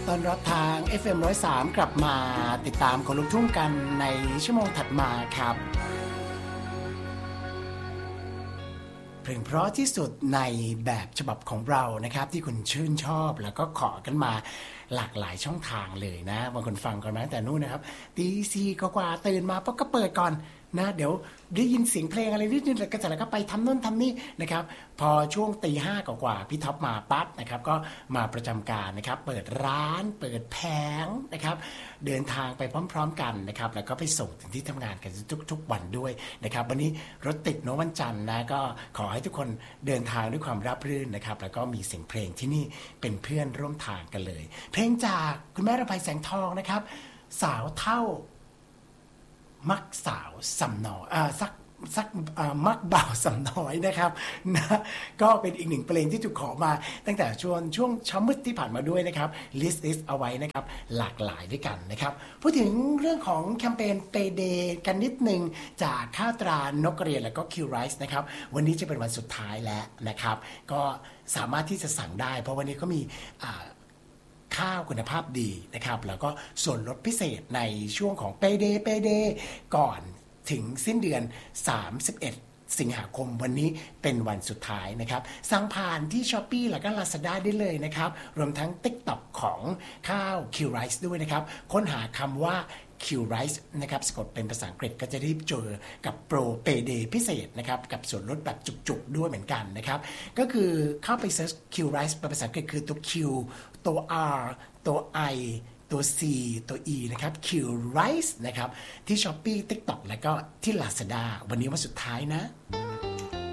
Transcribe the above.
ตอนรับทาง FM 103 กลับมาติดตามคนลุกทุ่งกันในชั่วโมงถัดมาครับเพลงเพราะที่สุดในแบบฉบับของเรานะครับที่คุณชื่นชอบแล้วก็ขอกันมาหลากหลายช่องทางเลยนะบางคนฟังกันมาตั้งแต่นู่นนะครับตีสี่กว่าตื่นมาปุ๊บก็เปิดก่อนนะเดี๋ยวได้ยินเสียงเพลงอะไรนิดนึงแล้วก็ไปทำนู่นทำนี่นะครับพอช่วงตีห้ากว่าพี่ท็อปมาปั๊บนะครับก็มาประจำการนะครับเปิดร้านเปิดแผงนะครับเดินทางไปพร้อมๆกันนะครับแล้วก็ไปส่งถึงที่ทำงานกันทุกวันด้วยนะครับวันนี้รถติดเนอะวันจันทร์นะก็ขอให้ทุกคนเดินทางด้วยความราบรื่นนะครับแล้วก็มีเสียงเพลงที่นี่เป็นเพื่อนร่วมทางกันเลยเพลงจากคุณแม่ระไพแสงทองนะครับสาวเท่ามักสาวสำน้อยสักมักบ่าวสำน้อยนะครับนะก็เป็นอีกหนึ่งเพลงที่ถูกขอมาตั้งแต่ช่วงเช้ามืดที่ผ่านมาด้วยนะครับลิสต์เอาไว้นะครับหลากหลายด้วยกันนะครับพูดถึงเรื่องของแคมเปญ Payday กันนิดนึงจากข้าวตรานกกระเรียนแล้วก็ Q Rice นะครับวันนี้จะเป็นวันสุดท้ายแล้วนะครับก็สามารถที่จะสั่งได้เพราะวันนี้ก็มีข้าวคุณภาพดีนะครับแล้วก็ส่วนลดพิเศษในช่วงของ Payday ก่อนถึงสิ้นเดือน31สิงหาคมวันนี้เป็นวันสุดท้ายนะครับสั่งผ่านที่ Shopee แล้วก็ Lazada ได้เลยนะครับรวมทั้ง TikTok ของข้าว Q Rice ด้วยนะครับค้นหาคำว่า Q Rice นะครับสะกดเป็นภาษาอังกฤษก็จะได้เจอกับโปร Payday พิเศษนะครับกับส่วนลดแบบจุกๆด้วยเหมือนกันนะครับก็คือเข้าไปเซิร์ช Q Rice เป็นภาษาอังกฤษคือตัว Q ตัว R ตัว I ตัว C ตัว E นะครับ Q Rice นะครับที่ Shopee TikTok แล้วก็ที่ Lazada วันนี้วันสุดท้ายนะ